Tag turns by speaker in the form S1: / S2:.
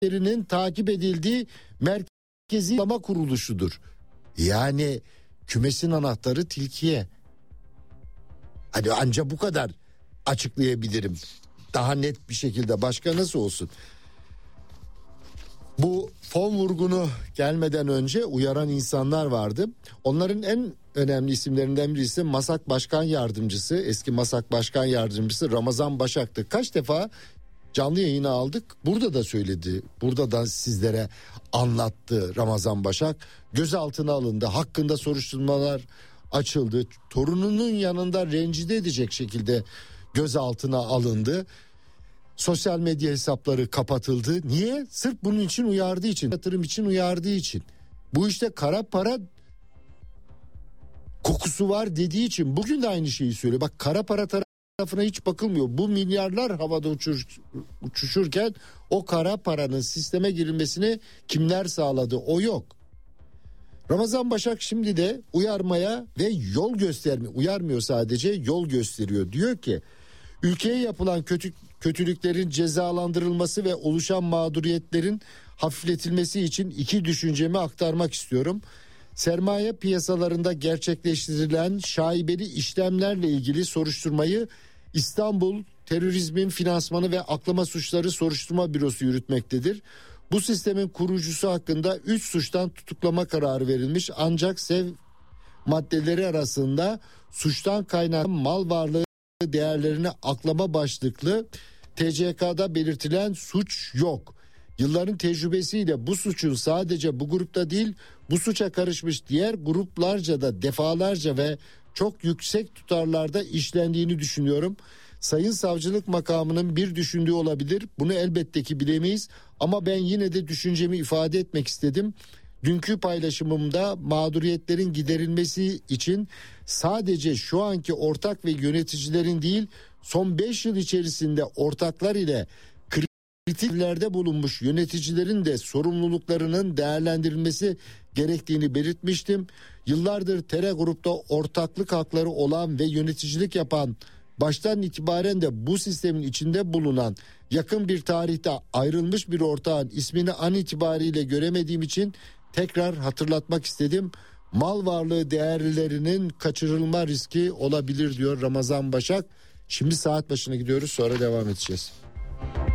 S1: verinin takip edildiği merkezi uygulama kuruluşudur. Yani kümesin anahtarı tilkiye. Hani ancak bu kadar açıklayabilirim. Daha net bir şekilde başka nasıl olsun? Bu fon vurgunu gelmeden önce uyaran insanlar vardı. Onların en önemli isimlerinden birisi MASAK Başkan Yardımcısı, eski MASAK Başkan Yardımcısı Ramazan Başak'tı. Kaç defa canlı yayına aldık. Burada da söyledi. Burada da sizlere anlattı Ramazan Başak. Gözaltına alındı. Hakkında soruşturmalar açıldı. Torununun yanında rencide edecek şekilde gözaltına alındı. Sosyal medya hesapları kapatıldı. Niye? Sırf bunun için uyardığı için, yatırım için uyardığı için. Bu işte kara para kokusu var dediği için bugün de aynı şeyi söylüyor. Bak, kara para tarafına hiç bakılmıyor. Bu milyarlar havada uçuşurken o kara paranın sisteme girilmesini kimler sağladı? O yok. Ramazan Başak şimdi de uyarmaya ve yol göstermiyor. Uyarmıyor, sadece yol gösteriyor. Diyor ki ülkeye yapılan kötülüklerin cezalandırılması ve oluşan mağduriyetlerin hafifletilmesi için iki düşüncemi aktarmak istiyorum. Sermaye piyasalarında gerçekleştirilen şaibeli işlemlerle ilgili soruşturmayı İstanbul Terörizmin Finansmanı ve Aklama Suçları Soruşturma Bürosu yürütmektedir. Bu sistemin kurucusu hakkında 3 suçtan tutuklama kararı verilmiş, ancak sevk maddeleri arasında suçtan kaynaklanan mal varlığı değerlerini aklama başlıklı TCK'da belirtilen suç yok. Yılların tecrübesiyle bu suçun sadece bu grupta değil, bu suça karışmış diğer gruplarca da defalarca ve çok yüksek tutarlarda işlendiğini düşünüyorum. Sayın savcılık makamının bir düşündüğü olabilir. Bunu elbette ki bilemeyiz ama ben yine de düşüncemi ifade etmek istedim. Dünkü paylaşımımda mağduriyetlerin giderilmesi için sadece şu anki ortak ve yöneticilerin değil, son 5 yıl içerisinde ortaklar ile kritiklerde bulunmuş yöneticilerin de sorumluluklarının değerlendirilmesi gerektiğini belirtmiştim. Yıllardır TERA Grup'ta ortaklık hakları olan ve yöneticilik yapan, baştan itibaren de bu sistemin içinde bulunan, yakın bir tarihte ayrılmış bir ortağın ismini an itibariyle göremediğim için tekrar hatırlatmak istedim. Mal varlığı değerlerinin kaçırılma riski olabilir diyor Ramazan Başak. Şimdi saat başına gidiyoruz, sonra devam edeceğiz.